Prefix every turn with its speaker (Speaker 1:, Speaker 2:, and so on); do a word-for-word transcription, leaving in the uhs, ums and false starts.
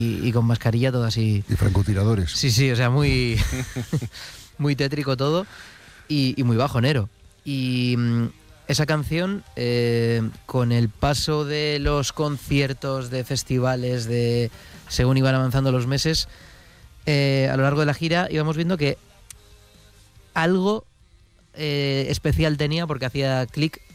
Speaker 1: y, y con mascarilla todo así.
Speaker 2: Y francotiradores.
Speaker 1: Sí, sí, o sea, muy, muy tétrico todo y, y muy bajonero. Y mm, esa canción, eh, con el paso de los conciertos, de festivales, de según iban avanzando los meses, eh, a lo largo de la gira íbamos viendo que algo eh, especial tenía, porque hacía clic